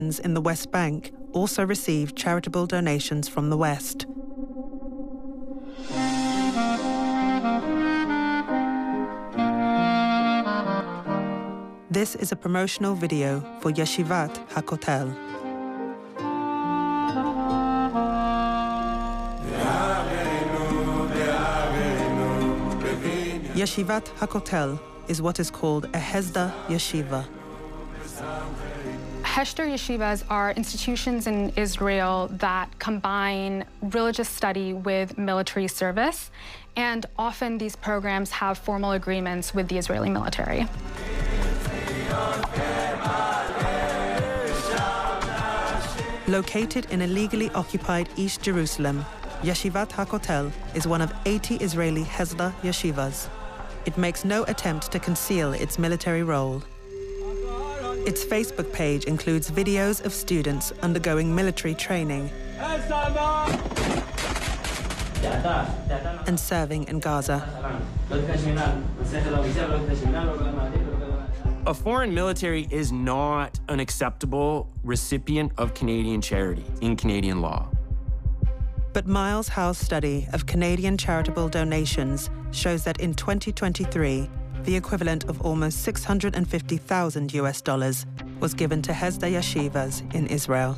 in the West Bank also receive charitable donations from the West. This is a promotional video for Yeshivat HaKotel. Yeshivat HaKotel is what is called a Hesder Yeshiva. Hesder yeshivas are institutions in Israel that combine religious study with military service, and often these programs have formal agreements with the Israeli military. Located in illegally occupied East Jerusalem, Yeshivat HaKotel is one of 80 Israeli Hesder yeshivas. It makes no attempt to conceal its military role. Its Facebook page includes videos of students undergoing military training and serving in Gaza. A foreign military is not an acceptable recipient of Canadian charity in Canadian law. But Miles Howe's study of Canadian charitable donations shows that in 2023, the equivalent of almost $650,000 was given to Hesder yeshivas in Israel.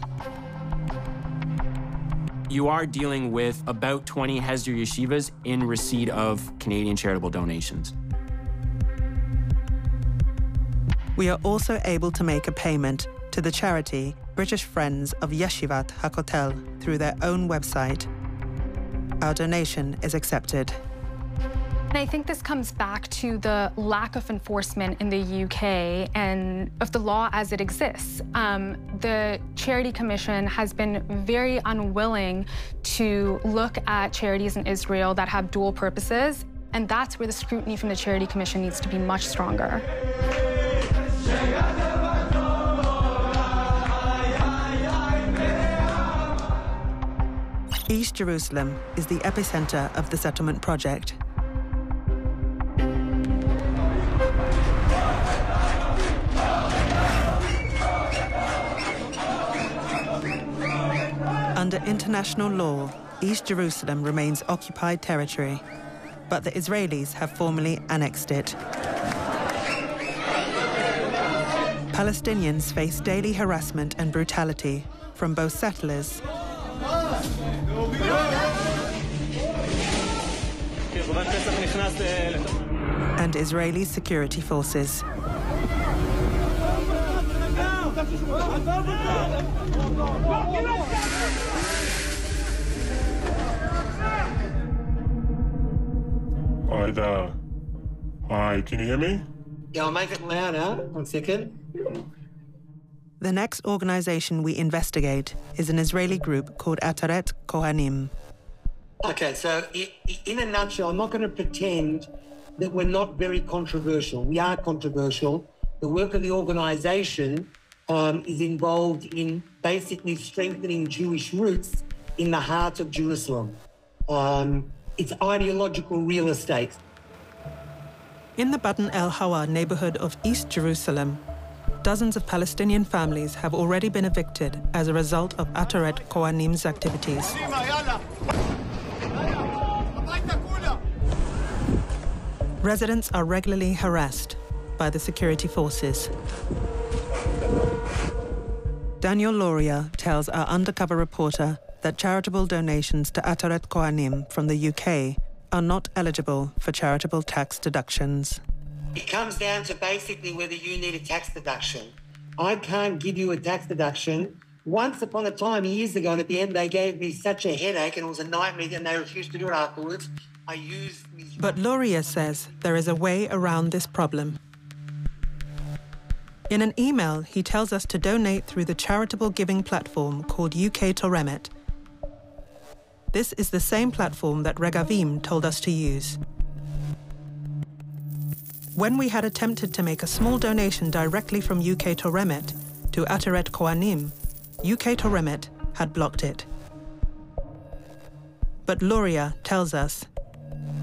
You are dealing with about 20 Hesder yeshivas in receipt of Canadian charitable donations. We are also able to make a payment to the charity British Friends of Yeshivat HaKotel through their own website. Our donation is accepted. And I think this comes back to the lack of enforcement in the UK and of the law as it exists. The Charity Commission has been very unwilling to look at charities in Israel that have dual purposes, and that's where the scrutiny from the Charity Commission needs to be much stronger. East Jerusalem is the epicenter of the settlement project. Under international law, East Jerusalem remains occupied territory, but the Israelis have formally annexed it. Palestinians face daily harassment and brutality from both settlers and Israeli security forces. Hi there. Hi, can you hear me? Yeah, I'll make it louder. 1 second. The next organization we investigate is an Israeli group called Ataret Kohanim. Okay, so in a nutshell, I'm not going to pretend that we're not very controversial. We are controversial. The work of the organization is involved in basically strengthening Jewish roots in the heart of Jerusalem. It's ideological real estate. In the Batan El Hawa neighborhood of East Jerusalem, dozens of Palestinian families have already been evicted as a result of Ataret Kohanim's activities. Residents are regularly harassed by the security forces. Daniel Loria tells our undercover reporter that charitable donations to Ataret Kohanim from the UK are not eligible for charitable tax deductions. It comes down to basically whether you need a tax deduction. I can't give you a tax deduction. Once upon a time, years ago, and at the end they gave me such a headache and it was a nightmare and they refused to do it afterwards, I used these... But Loria says there is a way around this problem. In an email, he tells us to donate through the charitable giving platform called UK Toremet. This is the same platform that Regavim told us to use. When we had attempted to make a small donation directly from UK Toremet to Ataret Kohanim, UK Toremet had blocked it. But Loria tells us,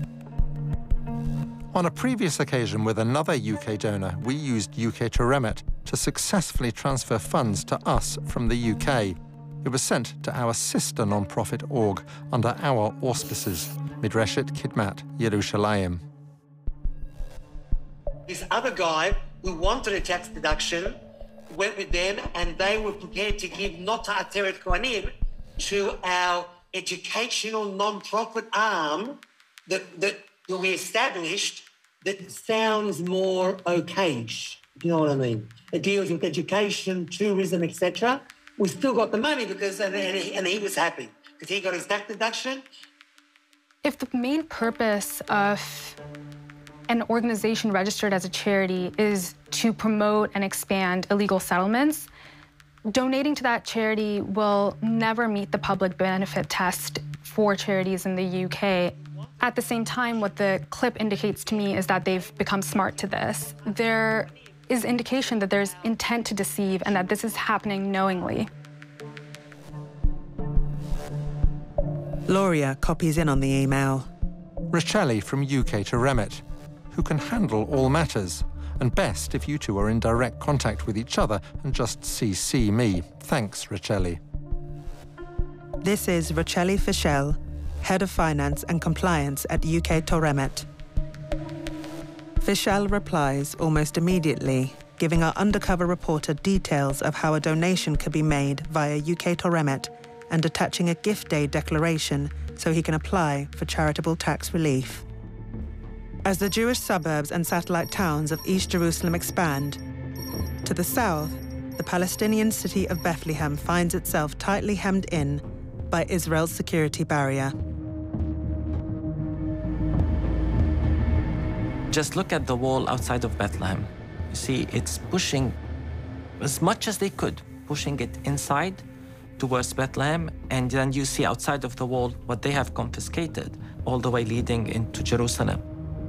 on a previous occasion with another UK donor, we used UK Toremet, to successfully transfer funds to us from the UK. It was sent to our sister non-profit org under our auspices, Midreshet Khidmat Yerushalayim. This other guy who wanted a tax deduction went with them, and they were prepared to give Nota Ateret Kohanim to our educational non-profit arm that we established that sounds more okayish. You know what I mean? It deals with education, tourism, etc. We still got the money because, and he was happy because he got his tax deduction. If the main purpose of an organization registered as a charity is to promote and expand illegal settlements, donating to that charity will never meet the public benefit test for charities in the UK. At the same time, what the clip indicates to me is that they've become smart to this. There is indication that there's intent to deceive and that this is happening knowingly. Loria copies in on the email. Richeli from UK to Remit, who can handle all matters, and best if you two are in direct contact with each other and just CC me. Thanks, Richeli. This is Richeli Fischel, Head of Finance and Compliance at UK to Remit. Fischel replies almost immediately, giving our undercover reporter details of how a donation could be made via UK to Remit and attaching a gift day declaration so he can apply for charitable tax relief. As the Jewish suburbs and satellite towns of East Jerusalem expand, to the south, the Palestinian city of Bethlehem finds itself tightly hemmed in by Israel's security barrier. Just look at the wall outside of Bethlehem. You see, it's pushing as much as they could, pushing it inside towards Bethlehem, and then you see outside of the wall what they have confiscated, all the way leading into Jerusalem.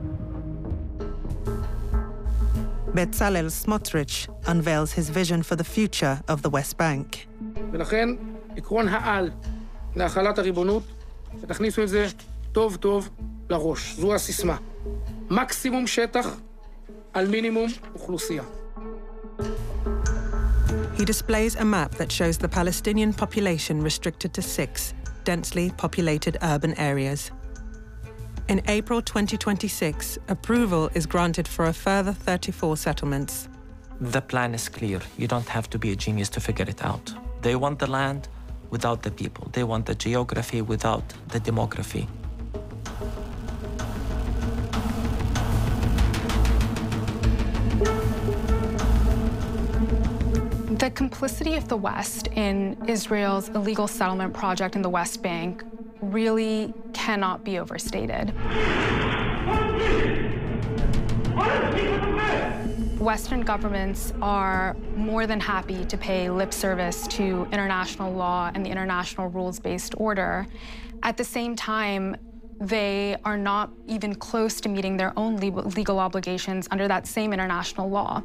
Bezalel Smotrich unveils his vision for the future of the West Bank. ולכן, עקרון העל להחלת הריבונות, שתכניסו את זה טוב טוב לראש. זו הסיסמה. מקסימום שטח על מינימום אוכלוסייה. He displays a map that shows the Palestinian population restricted to 6 densely populated urban areas. In April 2026, approval is granted for a further 34 settlements. The plan is clear. You don't have to be a genius to figure it out. They want the land without the people. They want the geography without the demography. The complicity of the West in Israel's illegal settlement project in the West Bank really cannot be overstated. Western governments are more than happy to pay lip service to international law and the international rules-based order. At the same time, they are not even close to meeting their own legal obligations under that same international law.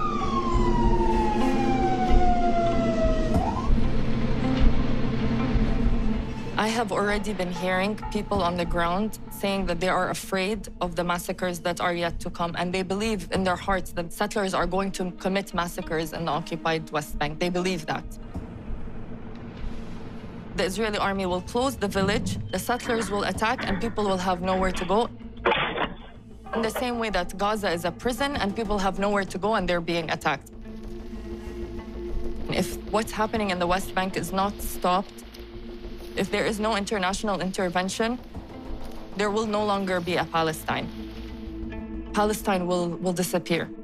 I have already been hearing people on the ground saying that they are afraid of the massacres that are yet to come, and they believe in their hearts that settlers are going to commit massacres in the occupied West Bank. They believe that. The Israeli army will close the village, the settlers will attack, and people will have nowhere to go. In the same way that Gaza is a prison and people have nowhere to go and they're being attacked. If what's happening in the West Bank is not stopped, if there is no international intervention, there will no longer be a Palestine. Palestine will disappear.